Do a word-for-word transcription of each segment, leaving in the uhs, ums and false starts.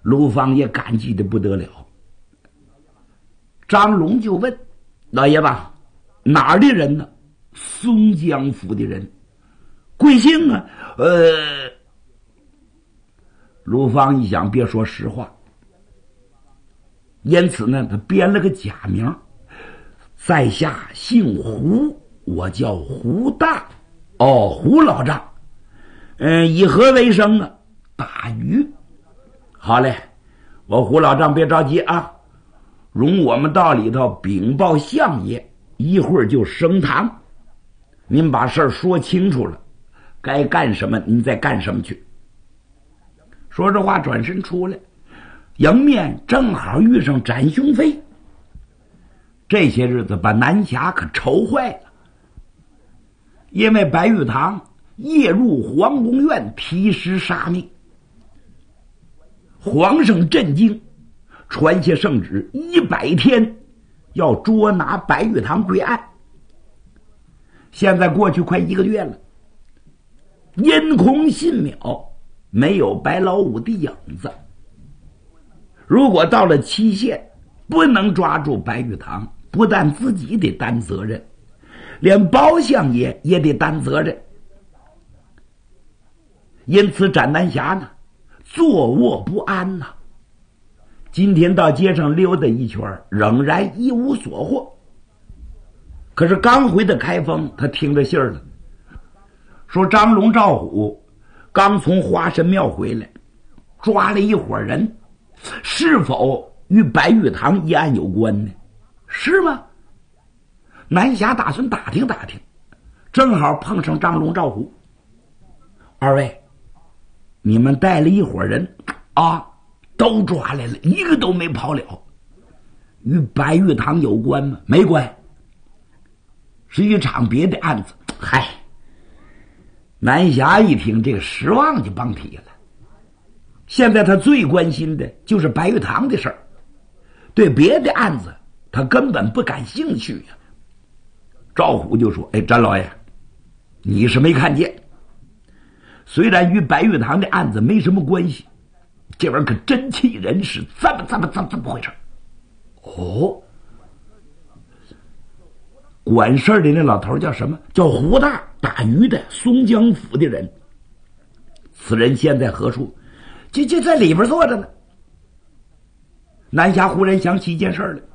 卢芳也感激的不得了。张龙就问老爷子，哪儿的人呢？松江府的人。贵姓啊？呃，卢芳一想，别说实话，因此呢，他编了个假名，在下姓胡，我叫胡大。哦，胡老丈。嗯，以何为生啊？打鱼。好嘞，我胡老丈别着急啊，容我们到里头禀报相爷，一会儿就升堂。您把事儿说清楚了，该干什么您再干什么去。说这话转身出来，迎面正好遇上展雄飞。这些日子把南侠可愁坏了，因为白玉堂夜入皇宫院提尸杀命，皇上震惊，传下圣旨，一百天要捉拿白玉堂归案。现在过去快一个月了，因空信渺，没有白老五的影子。如果到了期限不能抓住白玉堂，不但自己得担责任，连包相爷也得担责任。因此展南侠呢，坐卧不安呐、啊。今天到街上溜达一圈，仍然一无所获。可是刚回的开封，他听着信儿了，说张龙赵虎刚从花神庙回来，抓了一伙人，是否与白玉堂一案有关呢？是吗？南侠打算打听打听，正好碰上张龙赵虎。二位，你们带了一伙人啊，都抓来了，一个都没跑了，与白玉堂有关吗？没关，是一场别的案子。嗨，南侠一听这个失望就甭提了。现在他最关心的就是白玉堂的事儿，对别的案子他根本不感兴趣呀、啊。赵虎就说：“哎，詹老爷，你是没看见，虽然与白玉堂的案子没什么关系，这玩意儿可真气人，是这么这么这么这么回事。”哦，管事儿的那老头叫什么？叫胡大，打鱼的，松江府的人。此人现在何处？就就在里边坐着呢。南侠忽然想起一件事来，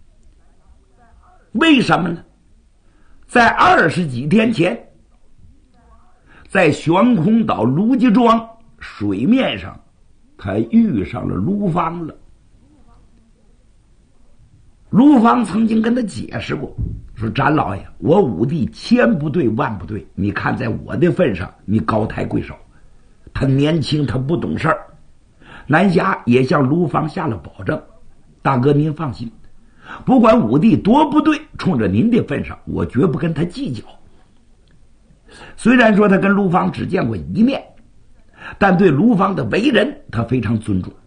为什么呢？在二十几天前，在悬空岛卢家庄水面上，他遇上了卢芳了。卢芳曾经跟他解释过，说展老爷，我武帝千不对万不对，你看在我的份上，你高抬贵手。他年轻，他不懂事儿。南侠也向卢芳下了保证，大哥您放心，不管武帝多不对，冲着您的份上，我绝不跟他计较。虽然说他跟卢芳只见过一面，但对卢芳的为人他非常尊重。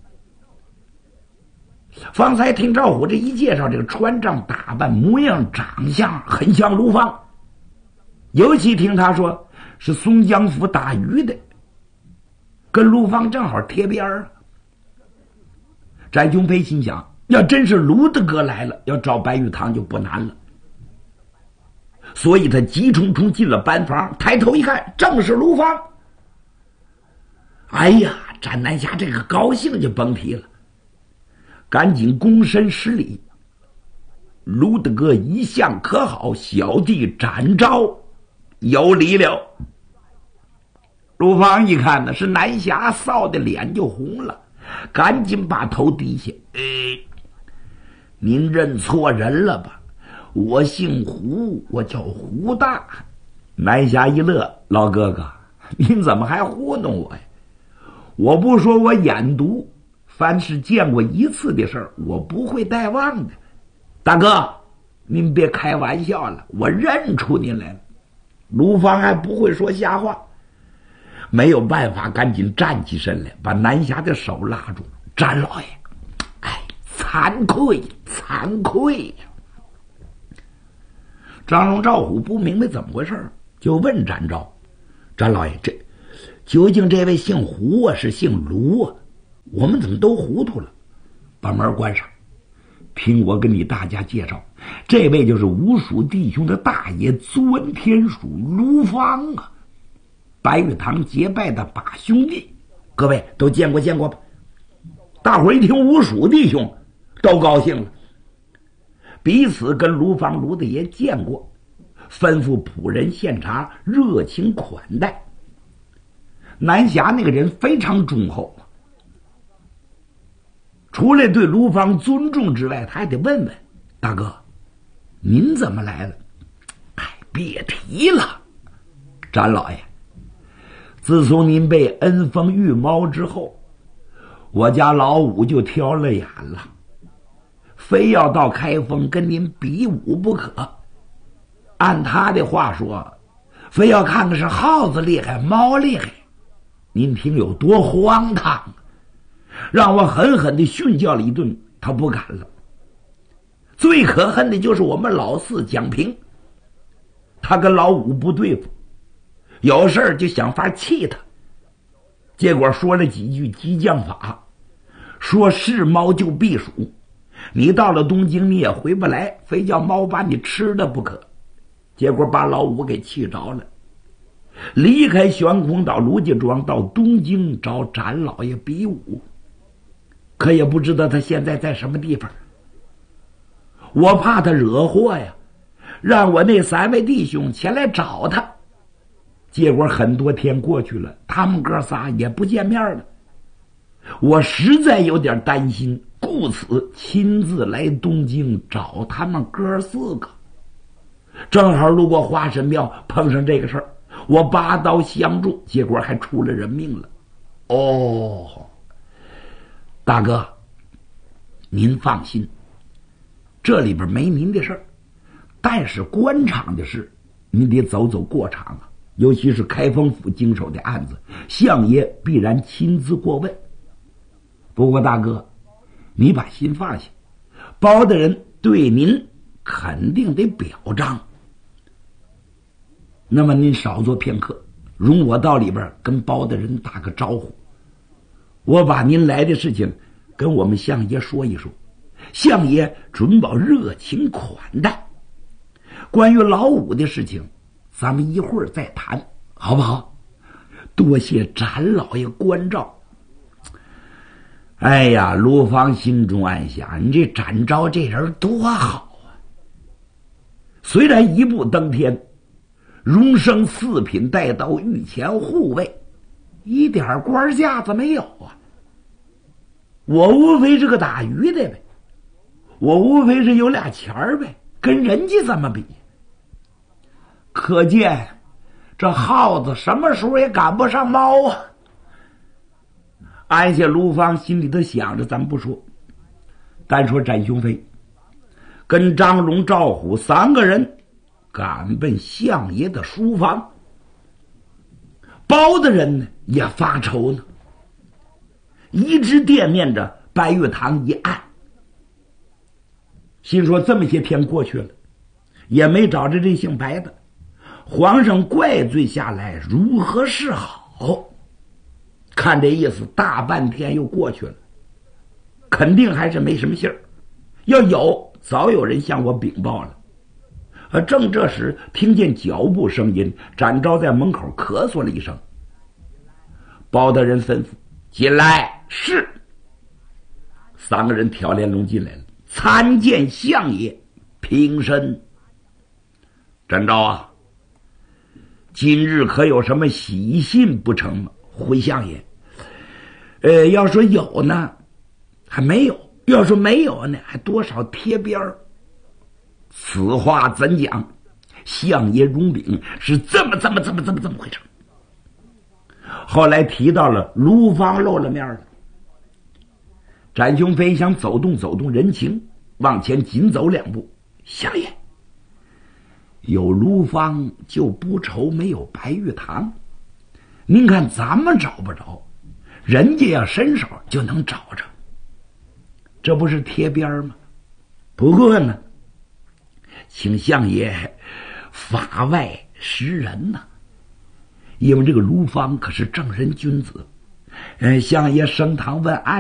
方才听赵虎这一介绍，这个穿帐打扮模样长相很像卢芳，尤其听他说是松江府打鱼的，跟卢芳正好贴边儿。翟雄飞心想，要真是卢大哥来了，要找白玉堂就不难了。所以他急冲冲进了班房，抬头一看，正是卢芳。哎呀，展南侠这个高兴就甭提了，赶紧躬身施礼。卢大哥一向可好，小弟展昭有礼了。卢芳一看呢，是南侠，臊的脸就红了，赶紧把头低下。哎，您认错人了吧？我姓胡，我叫胡大。南侠一乐，老哥哥，您怎么还糊弄我呀？我不说我眼毒，凡是见过一次的事儿，我不会待忘的。大哥，您别开玩笑了，我认出您来了。卢芳还不会说瞎话，没有办法，赶紧站起身来，把南侠的手拉住。展老爷，哎，惭愧，惭愧呀！张龙赵虎不明白怎么回事，就问展昭：“展老爷，这究竟这位姓胡啊，是姓卢啊？” 我们怎么都糊涂了？把门关上，听我跟你大家介绍，这位就是吴蜀弟兄的大爷钻天鼠卢芳啊，白玉堂结拜的把兄弟，各位都见过见过吧？大伙儿一听吴蜀弟兄，都高兴了，彼此跟卢芳卢大爷见过，吩咐仆人献茶，热情款待。南峡那个人非常忠厚，除了对卢芳尊重之外，他还得问问大哥您怎么来了？哎，别提了，展老爷，自从您被恩封御猫之后，我家老五就挑了眼了，非要到开封跟您比武不可。按他的话说，非要看看是耗子厉害猫厉害，您听有多荒唐，让我狠狠地训教了一顿，他不敢了。最可恨的就是我们老四蒋平，他跟老五不对付，有事儿就想法气他，结果说了几句激将法，说是猫就避暑，你到了东京你也回不来，非叫猫把你吃了不可。结果把老五给气着了，离开悬空岛卢家庄到东京找展老爷比武，可也不知道他现在在什么地方。我怕他惹祸呀，让我那三位弟兄前来找他，结果很多天过去了，他们哥仨也不见面了。我实在有点担心，故此亲自来东京找他们哥四个。正好路过花神庙，碰上这个事儿，我拔刀相助，结果还出了人命了。哦，大哥您放心，这里边没您的事儿，但是官场的事您得走走过场啊，尤其是开封府经手的案子，相爷必然亲自过问。不过大哥你把心放下，包大人对您肯定得表彰。那么您少做片刻，容我到里边跟包大人打个招呼，我把您来的事情跟我们相爷说一说，相爷准保热情款待。关于老五的事情咱们一会儿再谈，好不好？多谢展老爷关照。哎呀，卢芳心中暗想，你这展昭这人多好啊，虽然一步登天，荣升四品带到御前护卫，一点官架子没有啊。我无非是个打鱼的呗，我无非是有俩钱儿呗，跟人家怎么比？可见这耗子什么时候也赶不上猫啊。按下卢芳心里头想着，咱不说，单说展雄飞跟张龙、赵虎三个人赶奔相爷的书房。包大人呢也发愁呢，一直惦念着白玉堂一案，心说这么些天过去了，也没找着这姓白的，皇上怪罪下来如何是好？看这意思大半天又过去了，肯定还是没什么信儿，要有早有人向我禀报了。而正这时听见脚步声音，展昭在门口咳嗽了一声。包大人吩咐进来。是。三个人挑帘笼进来了，参见相爷，平身。展昭啊，今日可有什么喜信不成吗？回相爷，呃，要说有呢还没有，要说没有呢还多少贴边儿。此话怎讲？相爷容禀是这么这么这么这么这么回事。后来提到了卢芳露了面了，展雄飞想走动走动人情，往前紧走两步。相爷，有卢芳就不愁没有白玉堂，您看咱们找不着，人家要伸手就能找着，这不是贴边吗？不过呢，请相爷法外识人呐、啊，因为这个卢芳可是正人君子，呃，相爷升堂问案